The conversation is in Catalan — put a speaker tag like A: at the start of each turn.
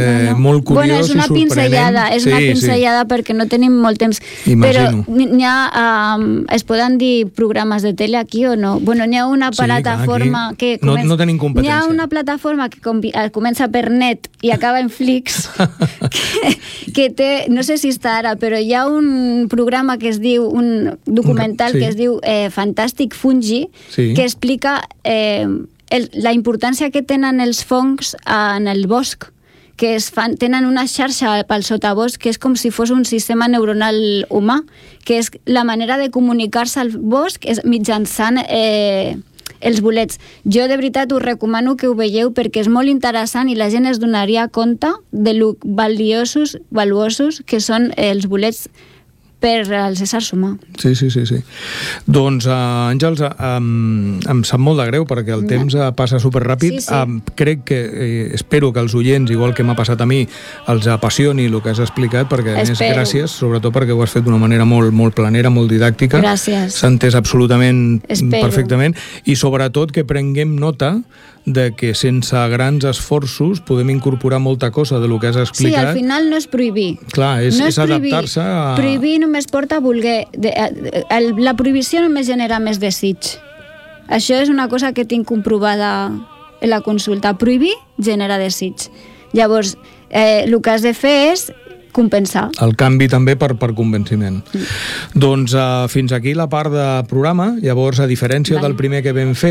A: molt curiós i sorprenent.
B: És una pinzellada perquè no tenim molt temps.
A: Imagino.
B: Però es poden dir programes de tele aquí o no? Bueno, n'hi ha una plataforma que
A: no tenim competència.
B: N'hi ha una plataforma que comença per net i acaba en Flix que té, no sé si està ara, però hi ha un programa que es diu, un documental que es diu Fantàstic Fungi, que explica la importància que tenen els fongs en el bosc, que tenen una xarxa pel sotabosc que és com si fos un sistema neuronal humà, que és la manera de comunicar-se al bosc és mitjançant els bolets. Jo de veritat us recomano que ho veieu perquè és molt interessant i la gent es donaria compte de lo valuosos que són els bolets per als éssers humans.
A: Sí. Doncs, Àngels, em sap molt de greu perquè el temps passa superràpid. Crec que, espero que els oients, igual que m'ha passat a mi, els apassioni el que has explicat, perquè a més, gràcies, sobretot perquè ho has fet d'una manera molt planera, molt didàctica.
B: Gràcies.
A: S'ha entès absolutament perfectament i sobretot que prenguem nota de que sense grans esforços podem incorporar molta cosa de lo que has explicat.
B: Sí, al final no és prohibir.
A: Clar, és adaptar-se a...
B: Prohibir només porta a voler. La prohibició només genera més desig. Això és una cosa que tinc comprovada en la consulta. Prohibir genera desig. Llavors, el que has de fer és compensar.
A: El canvi també per convenciment. Doncs fins aquí la part de programa. Llavors, a diferència del primer que vam fer,